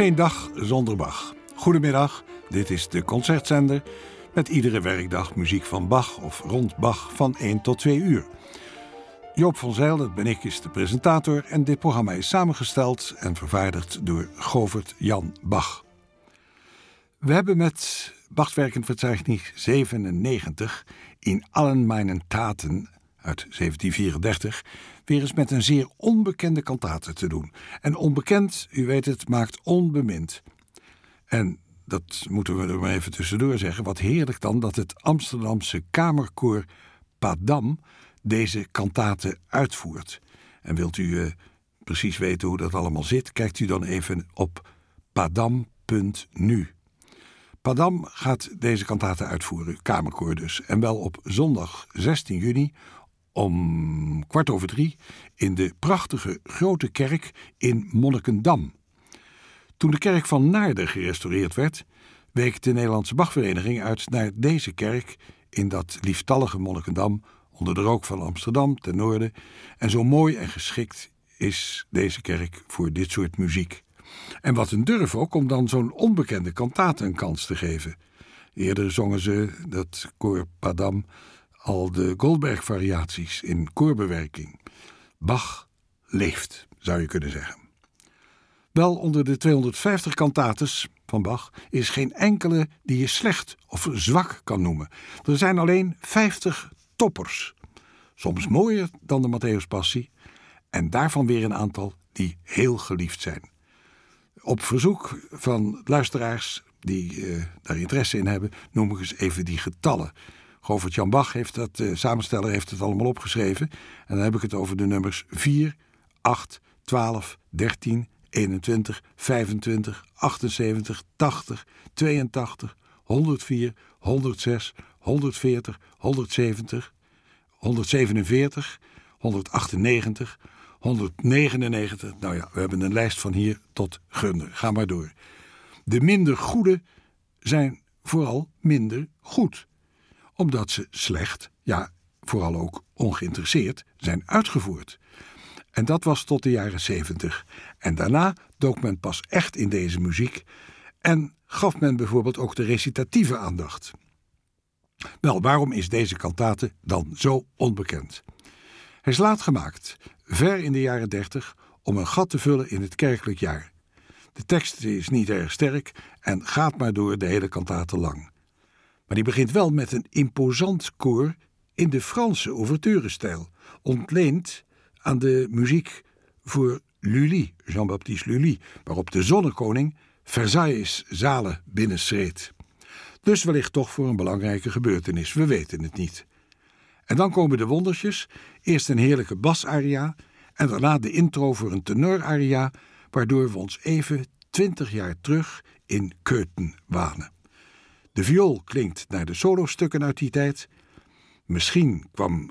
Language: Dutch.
Geen dag zonder Bach. Goedemiddag, dit is de Concertzender met iedere werkdag muziek van Bach of rond Bach van 1 tot 2 uur. Joop van Zijl, dat ben ik, is de presentator en dit programma is samengesteld en vervaardigd door Govert Jan Bach. We hebben met Bachwerkenverzeichnis 97 in allen meinen Taten uit 1734 weer eens met een zeer onbekende kantate te doen. En onbekend, u weet het, maakt onbemind. En dat moeten we er maar even tussendoor zeggen. Wat heerlijk dan dat het Amsterdamse kamerkoor Padam deze kantate uitvoert. En wilt u precies weten hoe dat allemaal zit, kijkt u dan even op padam.nu. Padam gaat deze kantate uitvoeren, kamerkoor dus. En wel op zondag 16 juni om 2:15 in de prachtige grote kerk in Monnikendam. Toen de kerk van Naarden gerestaureerd werd, week de Nederlandse Bachvereniging uit naar deze kerk in dat lieftallige Monnikendam onder de rook van Amsterdam ten noorden. En zo mooi en geschikt is deze kerk voor dit soort muziek. En wat een durf ook om dan zo'n onbekende kantate een kans te geven. Eerder zongen ze, dat koor Padam, al de Goldberg-variaties in koorbewerking. Bach leeft, zou je kunnen zeggen. Wel, onder de 250 kantates van Bach is geen enkele die je slecht of zwak kan noemen. Er zijn alleen 50 toppers. Soms mooier dan de Matthäuspassie. En daarvan weer een aantal die heel geliefd zijn. Op verzoek van luisteraars die daar interesse in hebben, noem ik eens even die getallen. Govert Jan Bach heeft dat, samensteller heeft het allemaal opgeschreven. En dan heb ik het over de nummers 4, 8, 12, 13, 21, 25, 78, 80, 82, 104, 106, 140, 170, 147, 198, 199. Nou ja, we hebben een lijst van hier tot gunder. Ga maar door. De minder goede zijn vooral minder goed. Omdat ze slecht, ja, vooral ook ongeïnteresseerd, zijn uitgevoerd. En dat was tot de jaren 70. En daarna dook men pas echt in deze muziek en gaf men bijvoorbeeld ook de recitatieve aandacht. Wel, waarom is deze kantate dan zo onbekend? Hij is laat gemaakt, ver in de jaren 30, om een gat te vullen in het kerkelijk jaar. De tekst is niet erg sterk en gaat maar door de hele kantate lang. Maar die begint wel met een imposant koor in de Franse ouverturestijl, ontleend aan de muziek voor Lully, Jean-Baptiste Lully, waarop de zonnekoning Versailles zalen binnenschreed. Dus wellicht toch voor een belangrijke gebeurtenis, we weten het niet. En dan komen de wondertjes, eerst een heerlijke basaria en daarna de intro voor een tenoraria, waardoor we ons even 20 jaar terug in Köthen wanen. De viool klinkt naar de solostukken uit die tijd. Misschien kwam